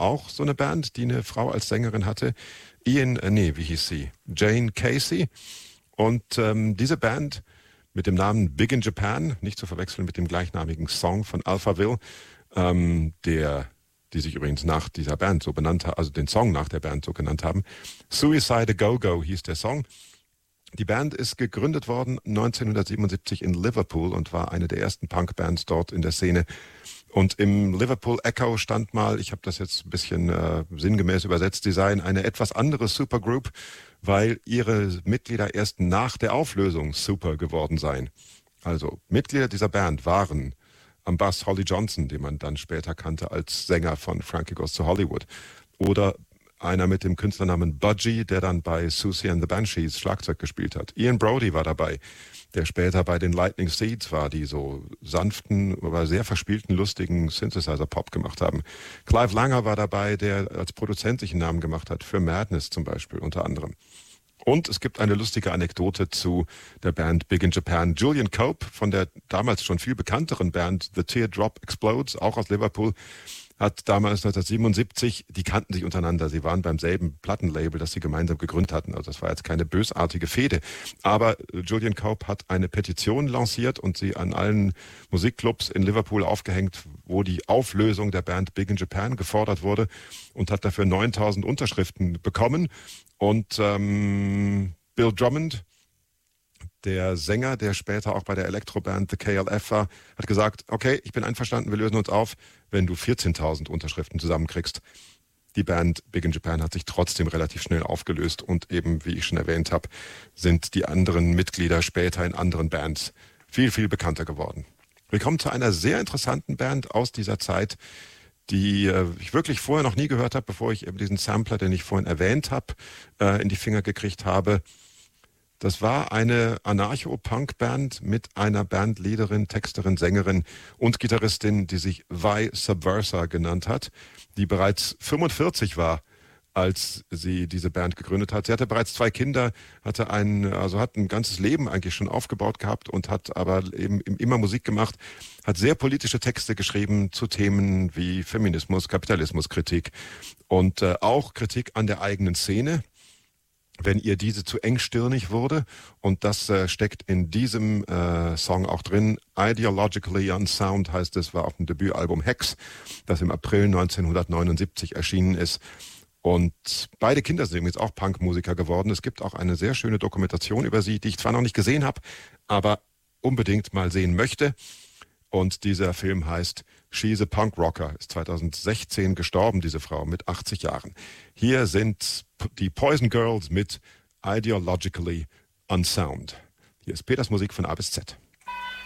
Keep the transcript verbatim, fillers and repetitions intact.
auch so eine Band, die eine Frau als Sängerin hatte. Ian, äh, nee, wie hieß sie? Jane Casey. Und ähm, diese Band mit dem Namen Big in Japan, nicht zu verwechseln mit dem gleichnamigen Song von Alphaville, ähm, der, die sich übrigens nach dieser Band so benannt haben, also den Song nach der Band so genannt haben. Suicide a Go-Go hieß der Song. Die Band ist gegründet worden neunzehnhundertsiebenundsiebzig in Liverpool und war eine der ersten Punkbands dort in der Szene. Und im Liverpool Echo stand mal, ich habe das jetzt ein bisschen äh, sinngemäß übersetzt, die seien eine etwas andere Supergroup, weil ihre Mitglieder erst nach der Auflösung super geworden seien. Also Mitglieder dieser Band waren am Bass Holly Johnson, den man dann später kannte als Sänger von Frankie Goes to Hollywood, oder einer mit dem Künstlernamen Budgie, der dann bei Susie and the Banshees Schlagzeug gespielt hat. Ian Brody war dabei, der später bei den Lightning Seeds war, die so sanften, aber sehr verspielten, lustigen Synthesizer-Pop gemacht haben. Clive Langer war dabei, der als Produzent sich einen Namen gemacht hat, für Madness zum Beispiel unter anderem. Und es gibt eine lustige Anekdote zu der Band Big in Japan. Julian Cope von der damals schon viel bekannteren Band The Teardrop Explodes, auch aus Liverpool, hat damals neunzehnhundertsiebenundsiebzig, die kannten sich untereinander, sie waren beim selben Plattenlabel, das sie gemeinsam gegründet hatten, also das war jetzt keine bösartige Fehde, aber Julian Cope hat eine Petition lanciert und sie an allen Musikclubs in Liverpool aufgehängt, wo die Auflösung der Band Big in Japan gefordert wurde und hat dafür neuntausend Unterschriften bekommen und ähm, Bill Drummond, der Sänger, der später auch bei der Elektroband The K L F war, hat gesagt, okay, ich bin einverstanden, wir lösen uns auf, wenn du vierzehntausend Unterschriften zusammenkriegst. Die Band Big in Japan hat sich trotzdem relativ schnell aufgelöst und eben, wie ich schon erwähnt habe, sind die anderen Mitglieder später in anderen Bands viel, viel bekannter geworden. Wir kommen zu einer sehr interessanten Band aus dieser Zeit, die äh, ich wirklich vorher noch nie gehört habe, bevor ich eben diesen Sampler, den ich vorhin erwähnt habe, äh, in die Finger gekriegt habe. Das war eine Anarcho-Punk-Band mit einer Bandleaderin, Texterin, Sängerin und Gitarristin, die sich Vi Subversa genannt hat, die bereits fünfundvierzig war, als sie diese Band gegründet hat. Sie hatte bereits zwei Kinder, hatte ein, also hat ein ganzes Leben eigentlich schon aufgebaut gehabt und hat aber eben immer Musik gemacht, hat sehr politische Texte geschrieben zu Themen wie Feminismus, Kapitalismuskritik und äh, auch Kritik an der eigenen Szene, wenn ihr diese zu engstirnig wurde. Und das äh, steckt in diesem äh, Song auch drin. Ideologically Unsound heißt es, war auf dem Debütalbum Hex, das im April neunzehnhundertneunundsiebzig erschienen ist. Und beide Kinder sind übrigens auch Punkmusiker geworden. Es gibt auch eine sehr schöne Dokumentation über sie, die ich zwar noch nicht gesehen habe, aber unbedingt mal sehen möchte. Und dieser Film heißt She's a Punk Rocker, ist zweitausendsechzehn gestorben, diese Frau, mit achtzig Jahren. Hier sind die Poison Girls mit Ideologically Unsound. Hier ist Peters Musik von A bis Z.